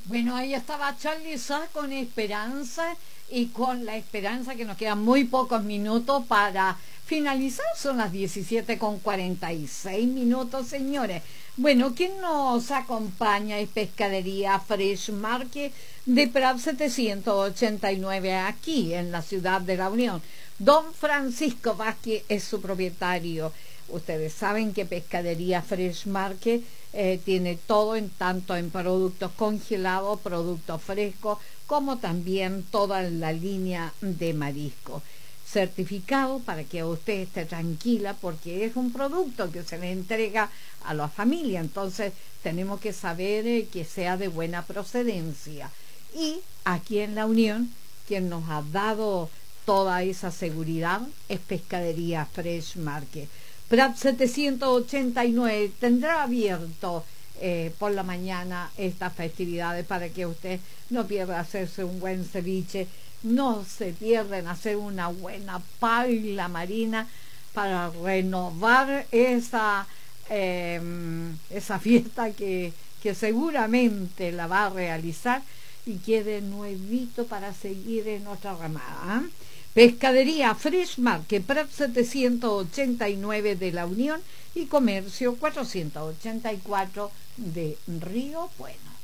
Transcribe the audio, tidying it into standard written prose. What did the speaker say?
Bueno, ahí estaba Charlie Sa con Esperanza y con la esperanza que nos quedan muy pocos minutos para finalizar. Son las 17:46, señores. Bueno, quien nos acompaña es Pescadería Fresh Market de Prat 789 aquí en la ciudad de La Unión. Don Francisco Vázquez es su propietario. Ustedes saben que Pescadería Fresh Market tiene todo en tanto en productos congelados, productos frescos, como también toda la línea de marisco. Certificado para que usted esté tranquila porque es un producto que se le entrega a la familia, entonces tenemos que saber que sea de buena procedencia. Y aquí en La Unión, quien nos ha dado toda esa seguridad es Pescadería Fresh Market. Prat 789 tendrá abierto por la mañana estas festividades para que usted no pierda hacerse un buen ceviche, no se pierda en hacer una buena paella marina para renovar esa fiesta que seguramente la va a realizar y quede nuevito para seguir en nuestra ramada. Pescadería Fresh Market, Prat 789 de La Unión y Comercio 484 de Río Bueno.